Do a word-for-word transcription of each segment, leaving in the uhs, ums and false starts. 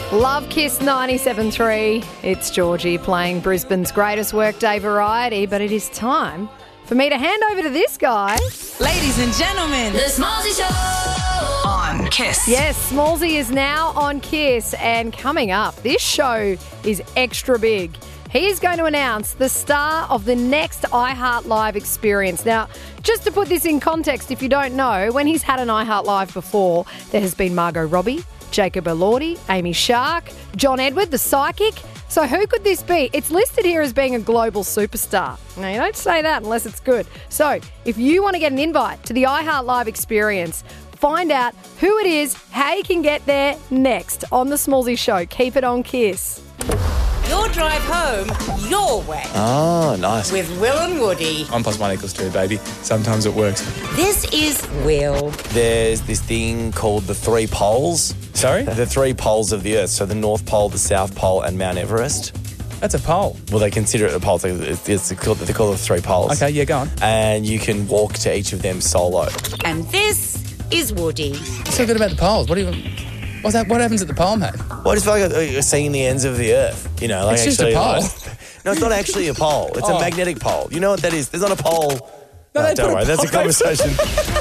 Love Kiss ninety-seven point three. It's Georgie playing Brisbane's greatest workday variety, but it is time for me to hand over to this guy. Ladies and gentlemen, The Smallsy Show on Kiss. Yes, Smallsy is now on Kiss, and coming up, this show is extra big. He is going to announce the star of the next iHeart Live experience. Now, just to put this in context, if you don't know, when he's had an iHeart Live before, there has been Margot Robbie, Jacob Elordi, Amy Shark, John Edward, the psychic. So who could this be? It's listed here as being a global superstar. Now, you don't say that unless it's good. So if you want to get an invite to the iHeart Live experience, find out who it is, how you can get there next on The Smallsy Show. Keep it on Kiss. Your drive home, your way. Oh, nice. With Will and Woody. One plus one equals two, baby. Sometimes it works. This is Will. There's this thing called the three poles. Sorry? The three poles of the Earth. So the North Pole, the South Pole, and Mount Everest. That's a pole. Well, they consider it a pole. It's, it's called, they call it the three poles. Okay, yeah, go on. And you can walk to each of them solo. And this is Woody. What's so good about the poles? What do you... What's that? What happens at the pole, mate? Well, I just feel like you're seeing the ends of the Earth. You know, like It's just actually, a pole. Like, no, it's not actually a pole. It's Oh. a magnetic pole. You know what that is? There's not a pole. No, No, they don't put a worry. That's a pole- conversation.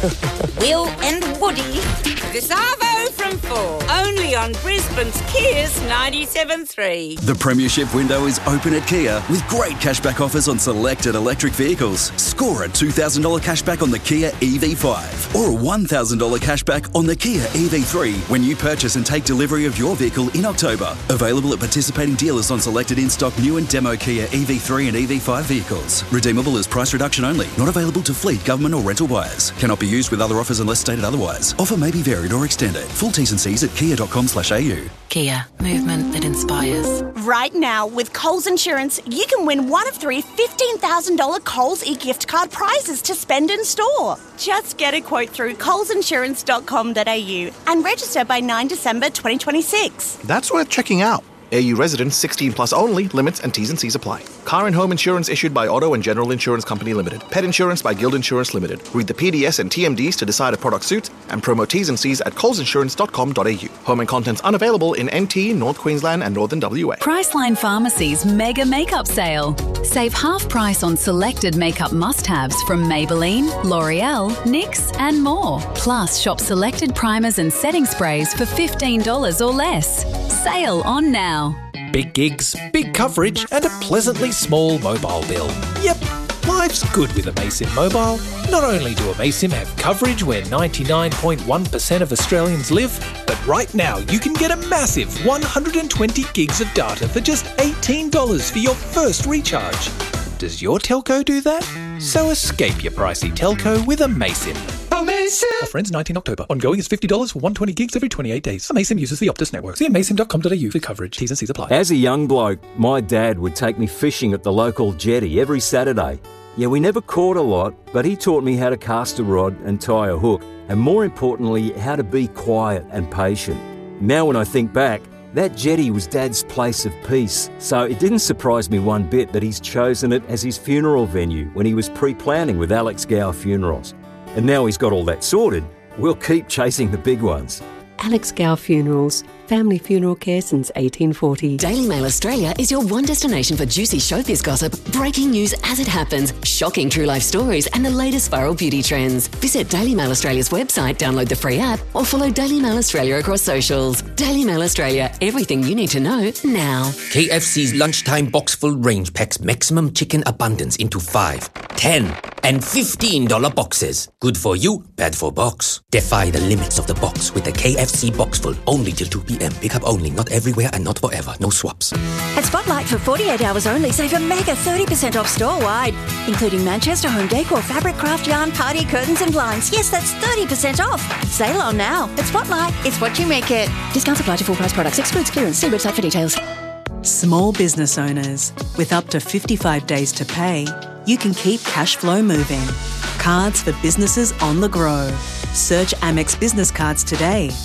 Will and Woody. This Arvo from four. Only on Brisbane's Kiss ninety-seven point three. The premiership window is open at Kia with great cashback offers on selected electric vehicles. Score a two thousand dollars cashback on the Kia E V five or a one thousand dollars cashback on the Kia E V three when you purchase and take delivery of your vehicle in October. Available at participating dealers on selected in-stock new and demo Kia E V three and E V five vehicles. Redeemable as price reduction only. Not available to fleet, government or rental buyers. Cannot be used with other offers unless stated otherwise. Offer may be varied or extended. Full T's and C's at kia dot com slash a u. Kia, movement that inspires. Right now, with Coles Insurance, you can win one of three fifteen thousand dollars Coles e-gift card prizes to spend in store. Just get a quote through coles insurance dot com dot a u and register by ninth of December twenty twenty-six. That's worth checking out. A U residents sixteen plus only. Limits and T's and C's apply. Car and home insurance issued by Auto and General Insurance Company Limited. Pet insurance by Guild Insurance Limited. Read the P D S and T M Ds to decide a product suits and promo T's and C's at coles insurance dot com dot a u. Home and contents unavailable in N T, North Queensland and Northern W A. Priceline Pharmacy's Mega Makeup Sale. Save half price on selected makeup must-haves from Maybelline, L'Oreal, NYX and more. Plus, shop selected primers and setting sprays for fifteen dollars or less. Sale on now. Big gigs, big coverage and a pleasantly small mobile bill. Yep, life's good with Amaysim Mobile. Not only do Amaysim have coverage where ninety-nine point one percent of Australians live, but right now you can get a massive one hundred twenty gigs of data for just eighteen dollars for your first recharge. Does your telco do that? So escape your pricey telco with Amaysim. Amaysim! Offer ends nineteenth of October. Ongoing is fifty dollars for one hundred twenty gigs every twenty-eight days. Amaysim uses the Optus network. See amaysim dot com dot a u for coverage. T's and C's apply. As a young bloke, my dad would take me fishing at the local jetty every Saturday. Yeah, we never caught a lot, but he taught me how to cast a rod and tie a hook, and more importantly, how to be quiet and patient. Now when I think back, that jetty was Dad's place of peace, so it didn't surprise me one bit that he's chosen it as his funeral venue when he was pre-planning with Alex Gow Funerals. And now he's got all that sorted, we'll keep chasing the big ones. Alex Gow Funerals. Family funeral care since eighteen forty. Daily Mail Australia is your one destination for juicy showbiz gossip, breaking news as it happens, shocking true life stories, and the latest viral beauty trends. Visit Daily Mail Australia's website, download the free app, or follow Daily Mail Australia across socials. Daily Mail Australia, everything you need to know now. K F C's lunchtime box full range packs maximum chicken abundance into five, ten, and fifteen dollar boxes. Good for you, bad for box. Defy the limits of the box with the K F C box full only till two p.m. Pick up only, not everywhere and not forever. No swaps. At Spotlight for forty-eight hours only, save a mega thirty percent off store-wide, including Manchester home decor, fabric, craft yarn, party curtains and blinds. Yes, that's thirty percent off. Sale on now. At Spotlight, it's what you make it. Discounts apply to full price products. Excludes clearance. See website for details. Small business owners, with up to fifty-five days to pay, you can keep cash flow moving. Cards for businesses on the grow. Search Amex Business Cards today.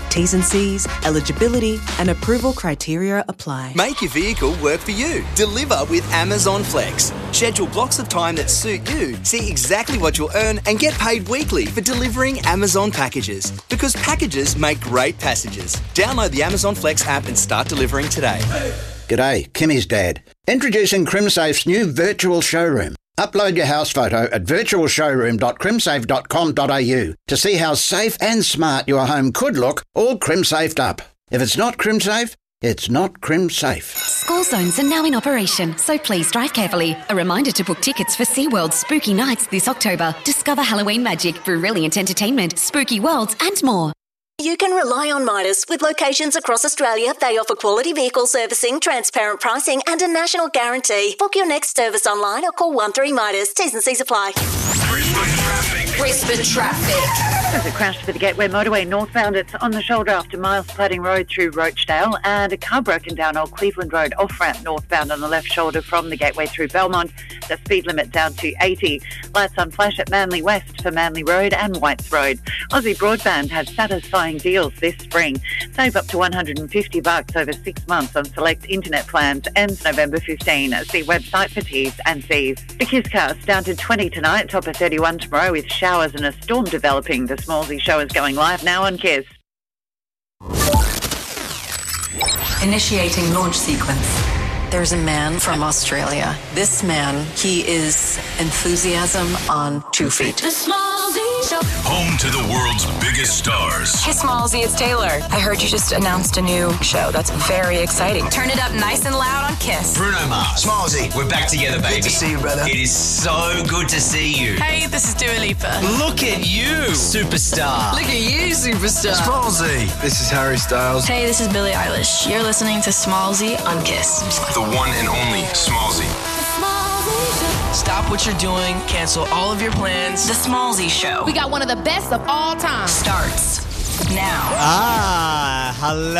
T's and C's, eligibility and approval criteria apply. Make your vehicle work for you. Deliver with Amazon Flex. Schedule blocks of time that suit you. See exactly what you'll earn and get paid weekly for delivering Amazon packages. Because packages make great passages. Download the Amazon Flex app and start delivering today. G'day, Kimmy's dad. Introducing CrimSafe's new virtual showroom. Upload your house photo at virtual showroom dot crimsafe dot com dot a u to see how safe and smart your home could look, all CrimSafed up. If it's not CrimSafe, it's not CrimSafe. School zones are now in operation, so please drive carefully. A reminder to book tickets for SeaWorld's Spooky Nights this October. Discover Halloween magic, brilliant entertainment, spooky worlds and more. You can rely on Midas. With locations across Australia, they offer quality vehicle servicing, transparent pricing and a national guarantee. Book your next service online or call one three Midas. T's and C's apply. Brisbane traffic. There's a crash for the Gateway Motorway northbound. It's on the shoulder after Miles Plating Road through Rochdale, and a car broken down Old Cleveland Road off-ramp northbound on the left shoulder from the Gateway through Belmont. The speed limit down to eighty. Lights on flash at Manly West for Manly Road and Whites Road. Aussie Broadband has satisfying deals this spring. Save up to one hundred fifty bucks over six months on select internet plans. Ends November fifteenth. See website for T's and C's. The Kisscast down to twenty tonight, top of thirty-one tomorrow with showers and a storm developing. The Smallsy show is going live now on Kiss. Initiating launch sequence. There's a man from Australia. This man, he is enthusiasm on two feet. The Smallsy Show. Home to the world's biggest stars. Hey, Smallsy, it's Taylor. I heard you just announced a new show. That's very exciting. Turn it up nice and loud on Kiss. Bruno Mars. Smallsy. We're back together, baby. Good to see you, brother. It is so good to see you. Hey, this is Dua Lipa. Look at you, superstar. Look at you, superstar. Smallsy. This is Harry Styles. Hey, this is Billie Eilish. You're listening to Smallsy on Kiss. The one and only Smallsy. Stop what you're doing. Cancel all of your plans. The Smallsy Show. We got one of the best of all time. Starts now. Ah,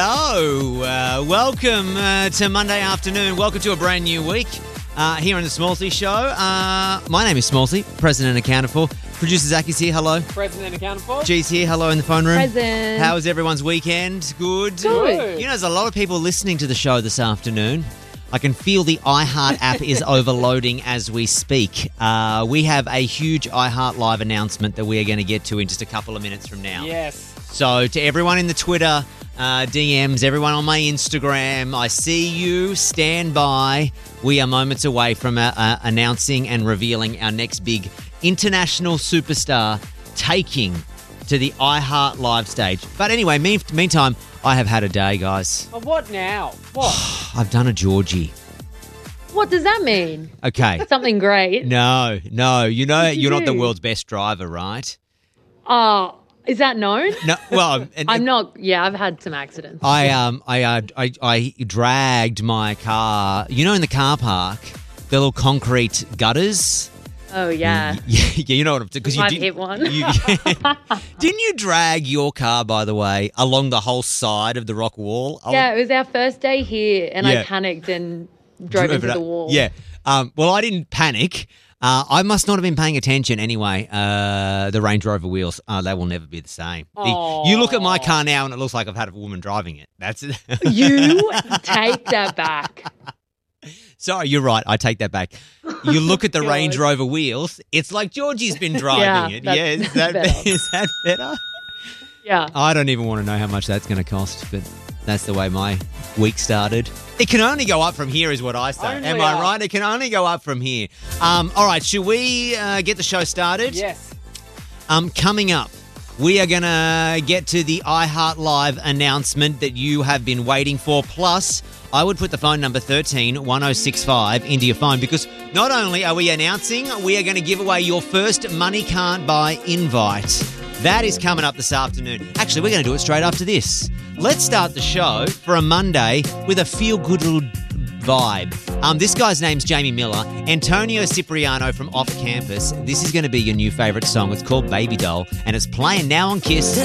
hello. Uh, welcome uh, to Monday afternoon. Welcome to a brand new week uh, here on the Smallsy Show. Uh, my name is Smallsy, President accounted for. Producer Zach is here. Hello. President accounted for. G's here. Hello in the phone room. Present. How was everyone's weekend? Good? Good. You know, there's a lot of people listening to the show this afternoon. I can feel the iHeart app is overloading as we speak. Uh, we have a huge iHeart Live announcement that we are going to get to in just a couple of minutes from now. Yes. So to everyone in the Twitter uh, D Ms, everyone on my Instagram, I see you. Stand by. We are moments away from uh, uh, announcing and revealing our next big international superstar taking to the iHeart Live stage. But anyway, mean- meantime, I have had a day, guys. Oh, what now? What? I've done a Georgie. What does that mean? Okay. Something great. No, no. You know, What'd you you're not the do? world's best driver, right? Oh, is that known? No. Well, and, I'm not. Yeah, I've had some accidents. I um I, uh, I I dragged my car. You know, in the car park, the little concrete gutters. Oh yeah. Yeah, you know what I'm because you I've did, hit one. you- didn't you drag your car, by the way, along the whole side of the rock wall? I Yeah, it was our first day here, and Yeah. I panicked and drove, into it the up. wall. Yeah. Um, well, I didn't panic. Uh, I must not have been paying attention anyway. Uh, the Range Rover wheels, uh, they will never be the same. The- you look at my car now and it looks like I've had a woman driving it. That's it. You take that back. Sorry, you're right. I take that back. You look at the God. Range Rover wheels, it's like Georgie's been driving Yeah, it. that's- Yeah, is that's that, better. is that better? Yeah. I don't even want to know how much that's going to cost, but that's the way my week started. It can only go up from here is what I say. Only Am I up. right? It can only go up from here. Um, all right, should we uh, get the show started? Yes. Um, coming up, we are going to get to the iHeart Live announcement that you have been waiting for. Plus, I would put the phone number thirteen one oh six five into your phone because not only are we announcing, we are going to give away your first Money Can't Buy invite. That is coming up this afternoon. Actually, we're going to do it straight after this. Let's start the show for a Monday with a feel-good little vibe. Um, this guy's name's Jamie Miller. Antonio Cipriano from Off Campus. This is going to be your new favourite song. It's called Baby Doll, and it's playing now on Kiss.